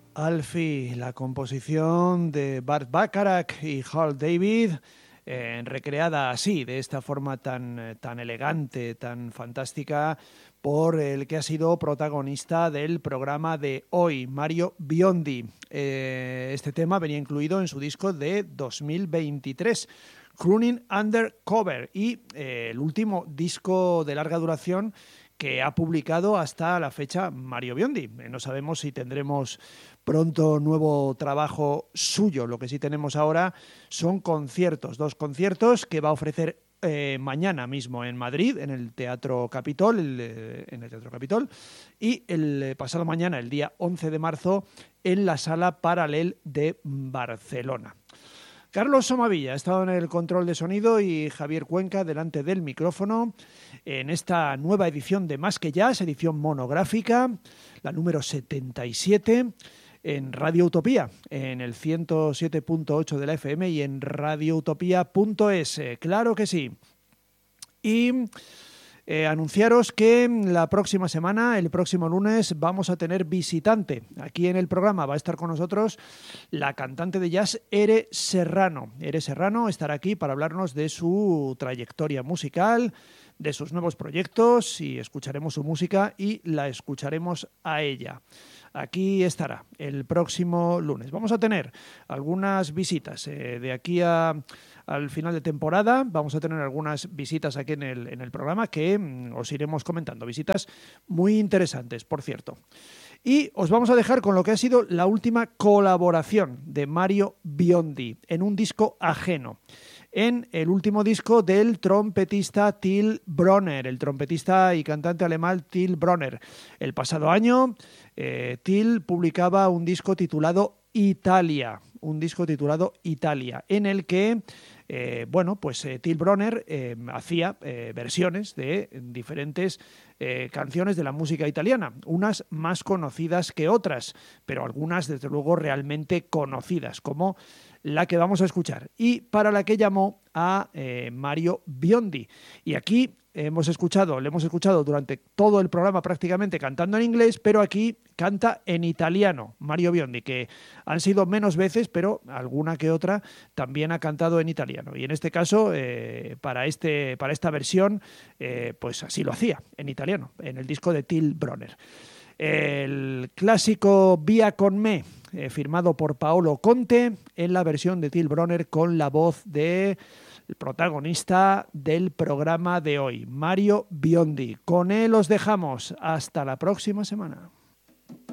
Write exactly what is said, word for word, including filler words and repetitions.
Alfie, la composición de Burt Bacharach y Hal David, eh, recreada así, de esta forma tan, tan elegante, tan fantástica, por el que ha sido protagonista del programa de hoy, Mario Biondi. Eh, este tema venía incluido en su disco de dos mil veintitrés, Crooning Undercover, y eh, el último disco de larga duración que ha publicado hasta la fecha Mario Biondi. No sabemos si tendremos pronto nuevo trabajo suyo. Lo que sí tenemos ahora son conciertos, dos conciertos que va a ofrecer eh, mañana mismo en Madrid, en el Teatro Capitol, el, eh, en el Teatro Capitol, y el pasado mañana, el día once de marzo, en la Sala Paralel de Barcelona. Carlos Somavilla ha estado en el control de sonido y Javier Cuenca delante del micrófono en esta nueva edición de Más que Jazz, edición monográfica, la número setenta y siete, en Radio Utopía, en el ciento siete punto ocho de la F M y en radio utopía punto es. Claro que sí. Y Eh, anunciaros que la próxima semana, el próximo lunes, vamos a tener visitante. Aquí en el programa va a estar con nosotros la cantante de jazz Ere Serrano. Ere Serrano estará aquí para hablarnos de su trayectoria musical, de sus nuevos proyectos, y escucharemos su música y la escucharemos a ella. Aquí estará el próximo lunes. Vamos a tener algunas visitas eh, de aquí a, al final de temporada. Vamos a tener algunas visitas aquí en el, en el programa que mm, os iremos comentando. Visitas muy interesantes, por cierto. Y os vamos a dejar con lo que ha sido la última colaboración de Mario Biondi en un disco ajeno, en el último disco del trompetista Till Brönner, el trompetista y cantante alemán Till Brönner. El pasado año, eh, Till publicaba un disco titulado Italia, un disco titulado Italia, en el que, eh, bueno, pues eh, Till Brönner eh, hacía eh, versiones de diferentes eh, canciones de la música italiana, unas más conocidas que otras, pero algunas, desde luego, realmente conocidas, como la que vamos a escuchar, y para la que llamó a eh, Mario Biondi. Y aquí hemos escuchado, le hemos escuchado durante todo el programa prácticamente cantando en inglés, pero aquí canta en italiano Mario Biondi, que han sido menos veces, pero alguna que otra también ha cantado en italiano. Y en este caso, eh, para, este, para esta versión, eh, pues así lo hacía, en italiano, en el disco de Till Brönner. El clásico Via con me, eh, firmado por Paolo Conte, en la versión de Till Brönner con la voz del protagonista del programa de hoy, Mario Biondi. Con él os dejamos. Hasta la próxima semana.